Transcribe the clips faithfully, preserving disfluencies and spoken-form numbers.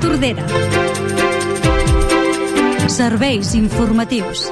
Tordera. Serveis informatius.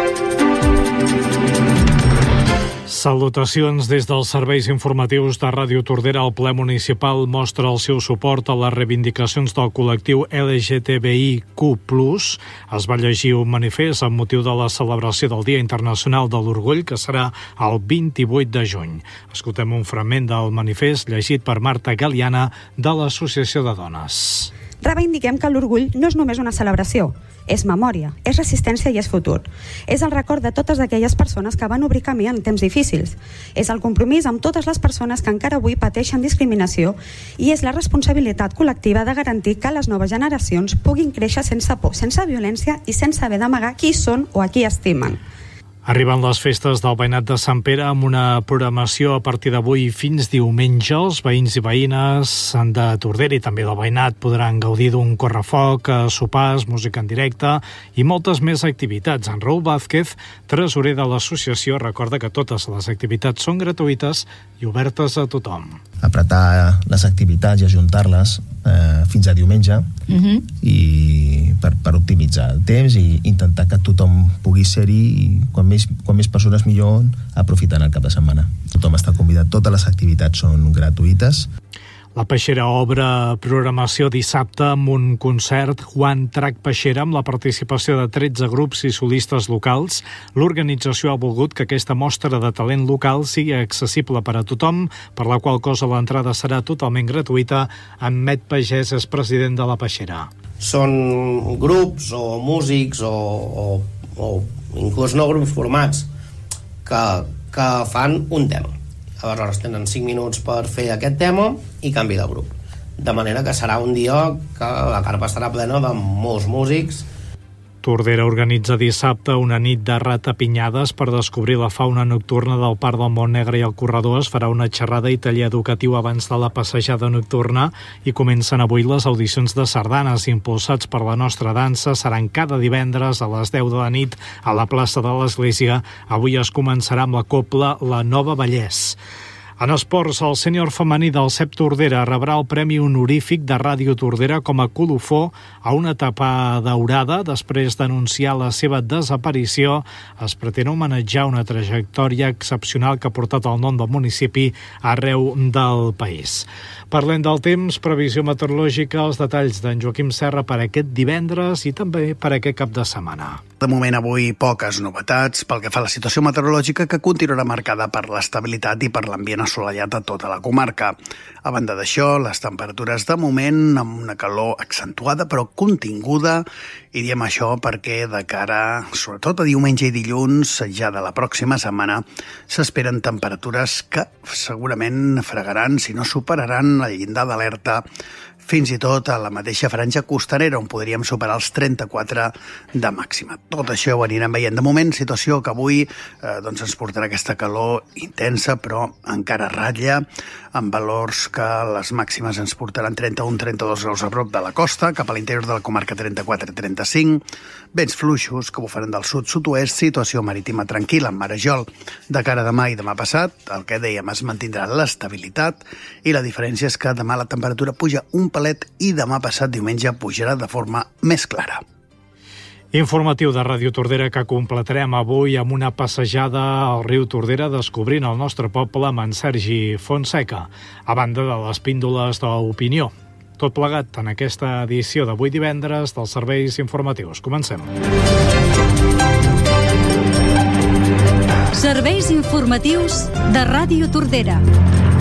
Salutacions des dels serveis informatius de Ràdio Tordera. El ple municipal mostra el seu suport a les reivindicacions del col·lectiu L G T B I Q plus. Es va llegir un manifest amb motiu de la celebració del Dia Internacional de l'Orgull, que serà el vint-i-vuit de juny. Escoltem un fragment del manifest llegit per Marta Galiana de l'Associació de Dones. Reivindiquem que l'orgull no és només una celebració, és memòria, és resistència i és futur. És el record de totes aquelles persones que van obrir camí en temps difícils. És el compromís amb totes les persones que encara avui pateixen discriminació i és la responsabilitat col·lectiva de garantir que les noves generacions puguin créixer sense por, sense violència i sense haver d'amagar qui són o a qui estimen. Arriben les festes del veïnat de Sant Pere amb una programació a partir d'avui fins diumenge. Els veïns i veïnes de Tordera i també del veïnat podran gaudir d'un correfoc, sopars, música en directe i moltes més activitats. En Raúl Vázquez, tresorer de l'associació, recorda que totes les activitats són gratuïtes i obertes a tothom. Apretar les activitats i ajuntar-les eh, fins a diumenge uh-huh. i per, per optimitzar el temps i intentar que tothom pugui ser-hi i quan més, quan més persones millor aprofitant el cap de setmana. Tothom està convidat, totes les activitats són gratuïtes. La Peixera obre programació dissabte amb un concert Juan Trac Peixera amb la participació de tretze grups i solistes locals. L'organització ha volgut que aquesta mostra de talent local sigui accessible per a tothom, per la qual cosa l'entrada serà totalment gratuïta. En Met Pagès és president de la Peixera. Són grups o músics o, o, o inclús no grups formats que, que fan un tema. Aleshores tenen cinc minuts per fer aquest tema i canvi de grup. De manera que serà un dia que la carpa estarà plena de molts músics. Tordera organitza dissabte una nit de ratapinyades per descobrir la fauna nocturna del Parc del Montnegre i el Corredor. Es farà una xerrada i taller educatiu abans de la passejada nocturna i comencen avui les audicions de sardanes impulsats per la nostra dansa. Seran cada divendres a les deu de la nit a la plaça de l'Església. Avui es començarà amb la cobla La Nova Vallès. En esports, el sènior femení del C E P Tordera rebrà el Premi Honorífic de Ràdio Tordera com a colofó a una etapa daurada. Després d'anunciar la seva desaparició, es pretén homenatjar una trajectòria excepcional que ha portat el nom del municipi arreu del país. Parlem del temps, previsió meteorològica, els detalls d'en Joaquim Serra per aquest divendres i també per aquest cap de setmana. De moment avui poques novetats pel que fa a la situació meteorològica, que continuarà marcada per l'estabilitat i per l'ambient assolellat a tota la comarca. A banda d'això, les temperatures de moment amb una calor accentuada però continguda, i diem això perquè de cara, sobretot a diumenge i dilluns, ja de la pròxima setmana, s'esperen temperatures que segurament fregaran, si no superaran el llindar d'alerta, fins i tot a la mateixa franja costanera, on podríem superar els trenta-quatre de màxima. Tot això ho anirem veient. De moment, situació que avui eh, doncs ens portarà aquesta calor intensa, però encara ratlla, amb valors que les màximes ens portaran trenta-un a trenta-dos graus a prop de la costa, cap a l'interior de la comarca trenta-quatre a trenta-cinc, vents fluixos que bufaran del sud-sud-oest, situació marítima tranquil·la en Marejol de cara a demà i demà passat. El que dèiem, es mantindrà l'estabilitat i la diferència és que demà la temperatura puja un palet i demà passat diumenge pujarà de forma més clara. Informatiu de Ràdio Tordera que completarem avui amb una passejada al riu Tordera descobrint el nostre poble amb en Sergi Fonseca, a banda de les píndoles d'opinió. Tot plegat en aquesta edició d'avui divendres dels serveis informatius. Comencem. Serveis informatius de Ràdio Tordera.